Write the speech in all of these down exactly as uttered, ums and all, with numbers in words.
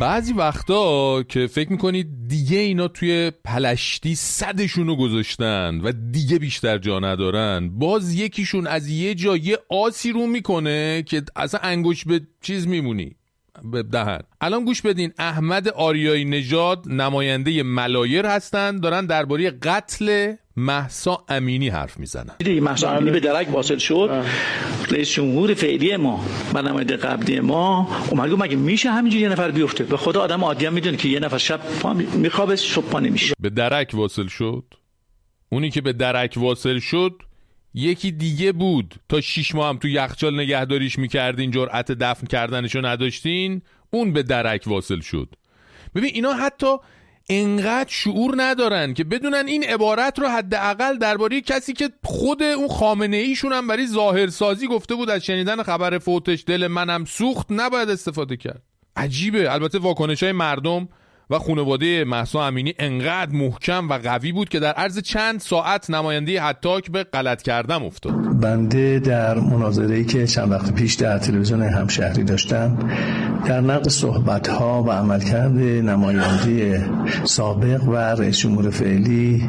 بعضی وقتا که فکر میکنید دیگه اینا توی پلشتی صدشونو گذاشتن و دیگه بیشتر جا ندارن، باز یکیشون از یه جا یه آسی رو میکنه که اصلا انگوش به چیز میمونی، به دهن. الان گوش بدین، احمد آریایی نژاد نماینده ملایر هستن، دارن درباره قتل مهسا امینی حرف میزنن. دیگه مهسا امینی به درک واصل شد، رئیس جمهور فعلی ما و نماینده قبلی ما اومد گفت مگه میشه همینجوری یه نفر بیفته؟ به خدا آدم عادی هم میدونه که یه نفر شب میخوابه صبح پا نمیشه. به درک واصل شد. اونی که به درک واصل شد یکی دیگه بود. تا شیش ماه هم تو یخچال نگهداریش میکردین، جرأت دفن کردنشو نداشتین، اون به درک واصل شد. ببین اینا حتی انقدر شعور ندارن که بدونن این عبارت رو حداقل درباره کسی که خود اون خامنه ایشون هم برای ظاهرسازی گفته بود از شنیدن خبر فوتش دل منم سوخت نباید استفاده کرد. عجیبه. البته واکنش‌های مردم و خانواده مهسا امینی انقدر محکم و قوی بود که در عرض چند ساعت نماینده حتاک به غلط کردم افتاد. بنده در مناظره‌ای که چند وقت پیش در تلویزیون همشهری داشتم در نقد صحبت‌ها و عملکرد نماینده سابق و رئیس جمهور فعلی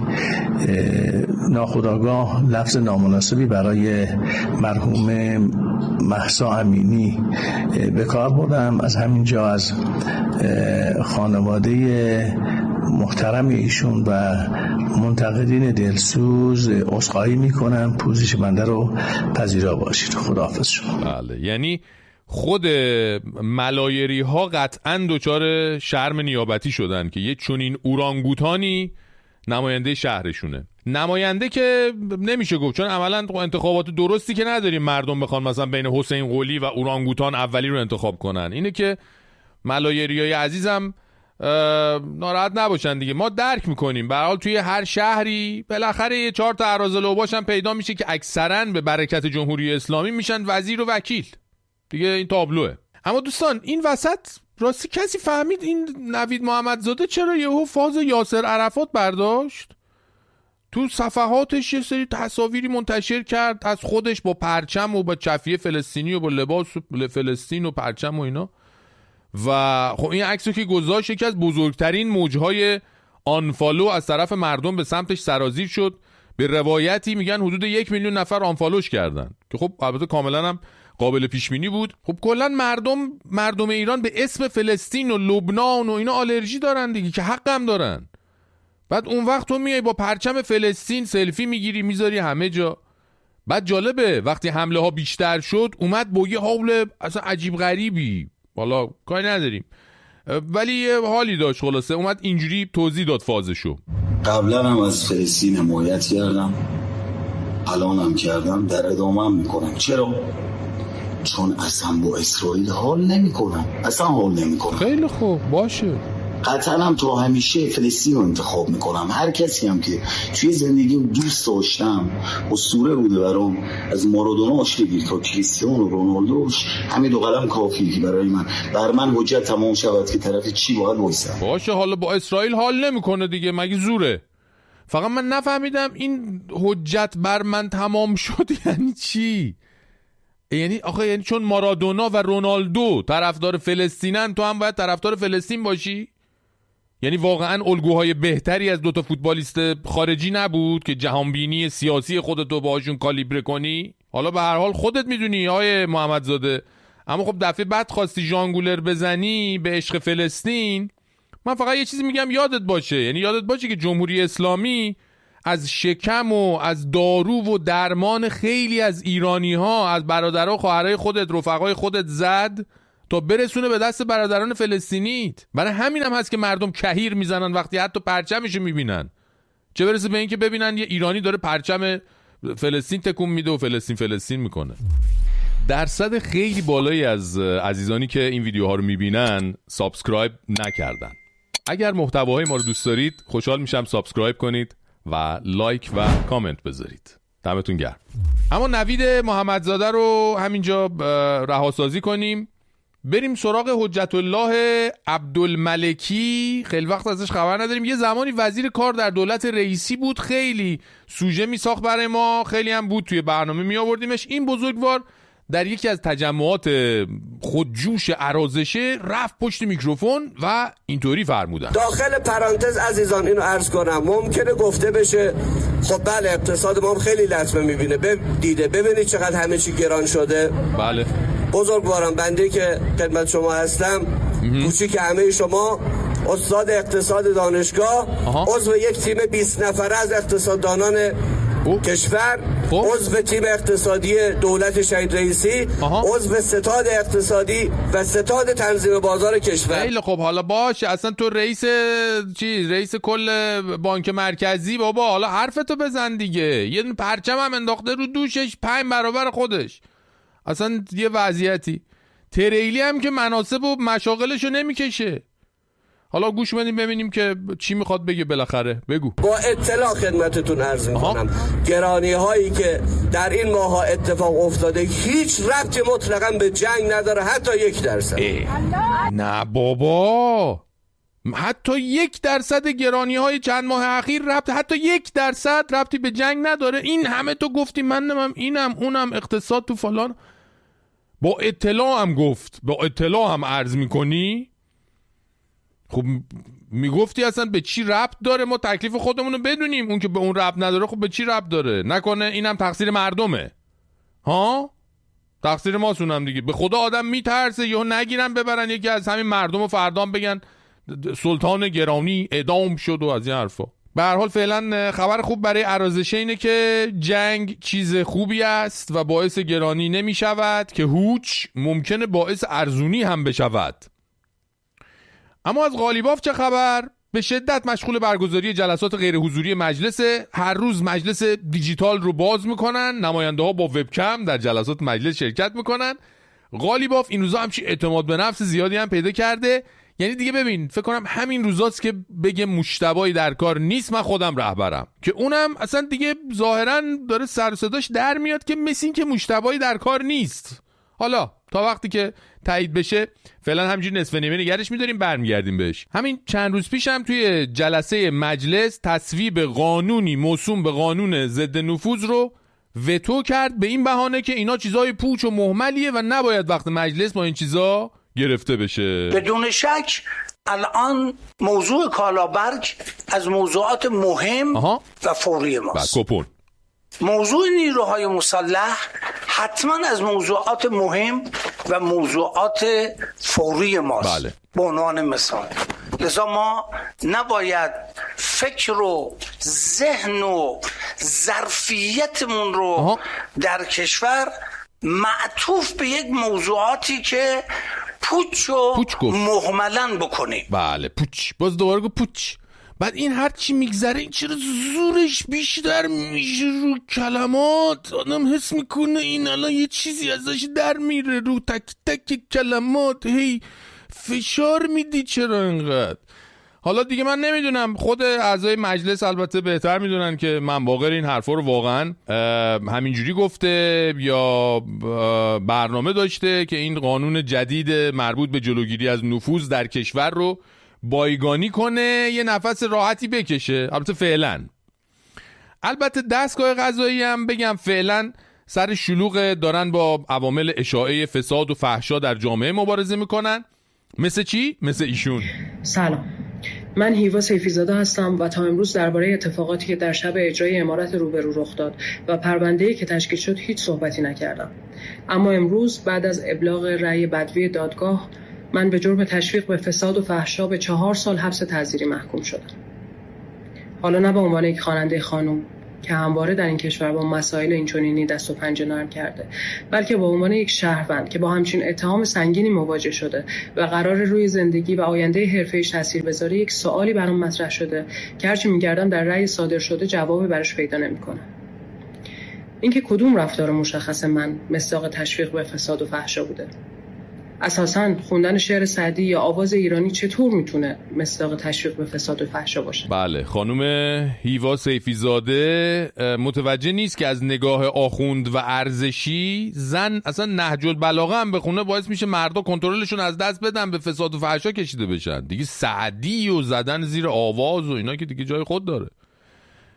ناخودآگاه لفظ نامناسبی برای مرحوم مهسا امینی به کار بردم. از همین جا از خانواده محترم ایشون و منتقدین دلسوز عذرخواهی میکنم، پوزش بنده رو پذیرا باشید. خداحافظ شما. بله، یعنی خود ملایری ها قطعا دچار شرم نیابتی شدن که یه چنین اورانگوتانی نماینده شهرشونه. نماینده که نمیشه گفت، چون عملا انتخابات درستی که نداریم مردم بخوان مثلا بین حسین قلی و اورانگوتان اولی رو انتخاب کنن. اینه که ملایریای عزیزم ناراحت نباشن دیگه، ما درک میکنیم. به هر حال توی هر شهری بالاخره یه چهار تا اراذل اوباش هم پیدا میشه که اکثرا به برکت جمهوری اسلامی میشن وزیر و وکیل دیگه. این تابلوه. اما دوستان این وسط راستی کسی فهمید این نوید محمدزاده چرا یهو فاز یاسر عرفات برداشت؟ تو صفحاتش یه سری تصاویری منتشر کرد از خودش با پرچم و با چفیه فلسطینی و با لباس فلسطین و پرچم و اینا، و خب این عکسو که گذاشت یکی از بزرگترین موجهای آنفالو از طرف مردم به سمتش سرازیر شد. به روایتی میگن حدود یک میلیون نفر آنفالوش کردن که خب البته کاملا هم قابل پیش بینی بود. خب کلا مردم مردم ایران به اسم فلسطین و لبنان و اینا آلرژی دارن دیگه، که حق هم دارن. بعد اون وقت تو میای با پرچم فلسطین سلفی میگیری میذاری همه جا. بعد جالبه وقتی حمله ها بیشتر شد اومد با یه حول اصلا عجیب غریبی، والا کاری نداریم، ولی یه حالی داشت، خلاصه اومد اینجوری توضیح داد فازشو. قبلا هم از فلسطین حمایت کردم، الان هم کردم، در ادامه هم میکنم. چرا؟ چون اصلا با اسرائیل حال نمیکنم، اصلا حال نمیکنم. خیلی خوب باشه. قطعا هم تو همیشه فلسطین رو انتخاب میکنم. هر کسی هم که توی زندگیم دوست داشتم اسطوره بوده برام، از مارادوناش بگیر تا کریستیانو رونالدوش، همین دو قلم کافیه که برای من بر من حجت تمام شود که طرف چی باید وایسم. باشه حالا با اسرائیل حال نمیکنه دیگه، مگه زوره؟ فقط من نفهمیدم این حجت بر من تمام شد یعنی چی؟ یعنی آخه یعنی چون مارادونا و رونالدو طرفدار فلسطینن تو هم باید طرفدار فلسطین باشی؟ یعنی واقعا الگوهای بهتری از دوتا فوتبالیست خارجی نبود که جهانبینی سیاسی خودتو باهاشون کالیبره کنی؟ حالا به هر حال خودت میدونی آقای محمدزاده. اما خب دفعه بعد خواستی ژانگولر بزنی به عشق فلسطین، من فقط یه چیزی میگم یادت باشه، یعنی یادت باشه که جمهوری اسلامی از شکم و از دارو و درمان خیلی از ایرانی ها، از برادرها خواهرای خودت رفقای خودت زد تا برسونه به دست برادران فلسطینیت. برای همین هم هست که مردم کهیر میزنن وقتی حتی پرچمشو میبینن، چه برسه به این که ببینن یه ایرانی داره پرچم فلسطین تکون میده و فلسطین فلسطین میکنه. درصد خیلی بالایی از عزیزانی که این ویدیوها رو میبینن سابسکرایب نکردن. اگر محتواهای ما رو دوست دارید خوشحال میشم سابسکرایب کنید و لایک و کامنت بذارید. دمتون گرم. اما نوید محمدزاده رو همینجا رهاسازی کنیم، بریم سراغ حجت الله عبدالملکی. خیلی وقت ازش خبر نداریم. یه زمانی وزیر کار در دولت رئیسی بود، خیلی سوژه می ساخت برای ما، خیلی هم بود توی برنامه می آوردیمش. این بزرگوار در یکی از تجمعات خودجوش عرازشه رفت پشت میکروفون و اینطوری فرمودن. داخل پرانتز عزیزان اینو عرض کنم، ممکنه گفته بشه خب بله اقتصاد ما خیلی لطمه میبینه، دیده ببینید چقدر همه چی گران شده. بله بزرگواران، بنده که خدمت شما هستم، کوچیک همه شما، استاد اقتصاد دانشگاه، عضو یک تیم بیست نفره از اقتصاددانان او. کشور، عضو تیم اقتصادی دولت شهید رئیسی، عضو ستاد اقتصادی و ستاد تنظیم بازار کشور. خیلی خب، حالا باشه، اصلا تو رئیس چی رئیس کل بانک مرکزی بابا، حالا حرفتو بزن دیگه. یه پرچم هم انداخته رو دوشش پنج برابر خودش، اصلا یه وضعیتی. تریلی هم که مناسب و مشاغلشو نمیکشه. حالا گوش بدیم ببینیم که چی میخواد بگه بالاخره. بگو. با اطلاع خدمتتون عرض میکنم گرانی هایی که در این ماه اتفاق افتاده هیچ ربطی مطلقاً به جنگ نداره، حتی یک درصد. نه بابا، حتی یک درصد گرانی های چند ماه اخیر ربط، حتی یک درصد ربطی به جنگ نداره. این همه تو گفتی، من نمیم اینم اونم اقتصاد تو فلان. با اطلاع هم گفت، با اطلاع هم عرض میکنی. خب میگفتی اصلا به چی ربط داره، ما تکلیف خودمونو بدونیم. اون که به اون ربط نداره خب به چی ربط داره؟ نکنه اینم تقصیر مردمه؟ ها؟ تقصیر ماسونم دیگه. به خدا آدم میترسه یهو نگیرن ببرن یکی از همین مردم و فردام بگن سلطان گرانی اعدام شد و از این حرفا. به هر حال فعلا خبر خوب برای عرازشه اینه که جنگ چیز خوبی است و باعث گرانی نمی شود که هوچ ممکنه باعث ارزونی هم بشود. اما از قالیباف چه خبر؟ به شدت مشغول برگزاری جلسات غیر حضوری مجلس. هر روز مجلس دیجیتال رو باز میکنن، نماینده ها با وبکم در جلسات مجلس شرکت میکنن. قالیباف این روزا همچی اعتماد به نفس زیادی هم پیدا کرده. یعنی دیگه ببین، فکر کنم همین روزاست که بگه مشتبایی در کار نیست، من خودم رهبرم، که اونم اصلا دیگه ظاهرا داره سر و صداش در میاد که مثل این که مشتبایی در کار نیست. حالا تا وقتی که تایید بشه فعلا همینجوری نصف نیمه نگرش می‌داریم، برمیگردیم بهش. همین چند روز پیش هم توی جلسه مجلس تصویب قانونی موسوم به قانون ضد نفوذ رو وتو کرد به این بهانه که اینا چیزای پوچ و مهملیه و نباید وقت مجلس با این چیزا گرفته بشه. بدون شک الان موضوع کالابرگ از موضوعات مهم آها. و فوری ماست. کپون. موضوع نیروهای مسلح حتما از موضوعات مهم و موضوعات فوری ماست. بله. به عنوان مثال، لذا ما نباید فکر و ذهن و ظرفیتمون رو آها. در کشور معطوف به یک موضوعاتی که پوچ و مهملن بکنیم. بله پوچ، باز دوباره گو پوچ. بعد این هر چی میگذره این چرا زورش بیشتر میشه رو کلمات، آدم حس میکنه این الان یه چیزی ازش در میره رو تک تک کلمات، هی فشار میدی چرا اینقدر. حالا دیگه من نمیدونم، خود اعضای مجلس البته بهتر میدونن که من واقعا این حرفا رو واقعا همینجوری گفته یا برنامه داشته که این قانون جدید مربوط به جلوگیری از نفوذ در کشور رو بایگانی کنه، یه نفس راحتی بکشه. البته فعلا البته دستگاه قضایی هم بگم فعلا سر شلوغ، دارن با عوامل اشاعه فساد و فحشا در جامعه مبارزه میکنن. مثل چی؟ مثل ایشون. سلام، من هیوا سیفیزاده هستم و تا امروز درباره اتفاقاتی که در شب اجرای امارت روبرو رخ داد و پرونده‌ای که تشکیل شد هیچ صحبتی نکردم. اما امروز بعد از ابلاغ رأی بدوی دادگاه من به جرم تشویق به فساد و فحشا به چهار سال حبس تعزیری محکوم شدم. حالا نه به عنوان یک خواننده خانم که همواره در این کشور با مسائل اینچنینی دست و پنجه نرم کرده، بلکه با عنوان یک شهروند که با همچین اتهام سنگینی مواجه شده و قرار روی زندگی و آینده حرفه‌ایش تاثیر بذاره، یک سوالی برام مطرح شده که هرچی می‌گردم در رأی صادر شده جوابی براش پیدا نمی‌کنم. اینکه کدوم رفتار مشخص من مصداق تشویق به فساد و فحشا بوده؟ اساساً خوندن شعر سعدی یا آواز ایرانی چطور میتونه مصداق تشویق به فساد و فحشا باشه؟ بله، خانم هیوا سیفیزاده متوجه نیست که از نگاه آخوند و ارزشی زن اصلا نهج البلاغه هم بخونه باعث میشه مردا کنترلشون از دست بدن، به فساد و فحشا کشیده بشن. دیگه سعدی و زدن زیر آواز و اینا که دیگه جای خود داره.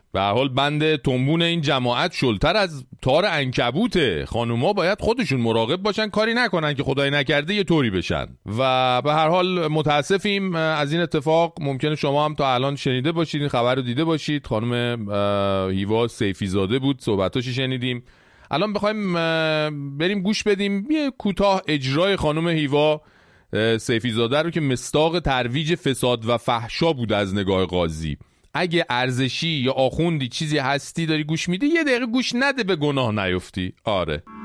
به هر حال بند تنبون این جماعت شلتر از تار عنکبوته. خانوما باید خودشون مراقب باشن کاری نکنن که خدای نکرده یه طوری بشن. و به هر حال متاسفیم از این اتفاق. ممکنه شما هم تا الان شنیده باشید، این خبر رو دیده باشید. خانم هیوا سیفی زاده بود، صحبتاشو شنیدیم. الان بخوایم بریم گوش بدیم یه کوتاه اجرای خانم هیوا سیفی زاده رو که مصداق ترویج فساد و فحشا بود از نگاه قاضی. اگه ارزشی یا آخوندی چیزی هستی داری گوش میدی، یه دقیقه گوش نده به گناه نیفتی. آره